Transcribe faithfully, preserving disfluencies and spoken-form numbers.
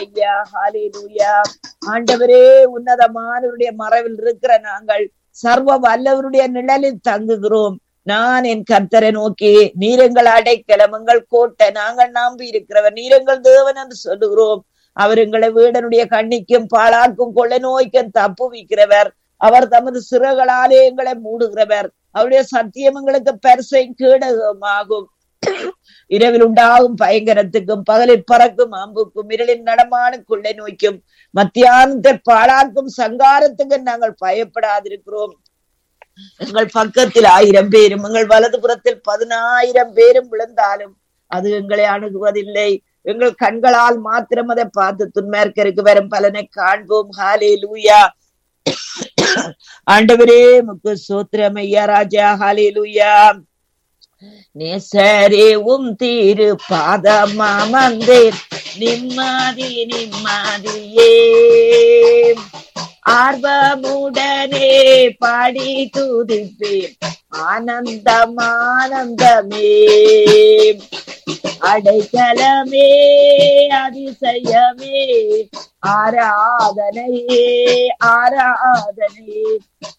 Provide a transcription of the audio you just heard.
ஐயா, ஹalleluya. ஆண்டவரே, உன்னதமானவருடைய மறைவில் இருக்கிற நாங்கள் சர்வ வல்லவருடைய நிழலில் தங்குகிறோம். நான் என் கர்த்தரை நோக்கி, நீரெங்கள் அடைக்கலம், எங்கள் கோட்டை, நாங்கள் நம்பி இருக்கிறவர், நீரெங்கள் தேவன் என்று சொல்லுகிறோம். அவர் எங்களை வீடனுடைய கண்ணிக்கும் பாழாக்கும் கொள்ளை நோய்க்கும் தப்புவிக்கிறவர். அவர் தமது சிறகுகளாலே எங்களை மூடுகிறவர். அவருடைய சத்தியம் எங்களுக்கு பரிசை கேடகமாகும். இரவில் உண்டாகும் பயங்கரத்துக்கும் பகலில் பறக்கும் அம்புக்கும் இருளின் நடமான கொள்ளை நோய்க்கும் மத்தியானத்தை பாழாக்கும் சங்காரத்துக்கும் நாங்கள் பயப்படாதிருக்கிறோம். எங்கள் பக்கத்தில் ஆயிரம் பேரும் எங்கள் வலது புறத்தில் பதினாயிரம் பேரும் விழுந்தாலும் அது எங்களை அணுகுவதில்லை. எங்கள் கண்களால் மாத்திரம் அதை பார்த்து துன்மார்க்கருக்கு வரும் பலனை காண்போம். ஹalleluya. ஆண்டவரே, உமக்கு ஸ்தோத்திரம் ஐயா ராஜா. ஹalleluya. நேசரே, உம் திரு பாதமாமந்தேன், நிம்மதி நிம்மதியே ஆர்வமுடனே பாடி துதிப்பேன், ஆனந்தம் ஆனந்தமே அடைக்கலமே அதிசயமே ஆராதனையே ஆராதனையே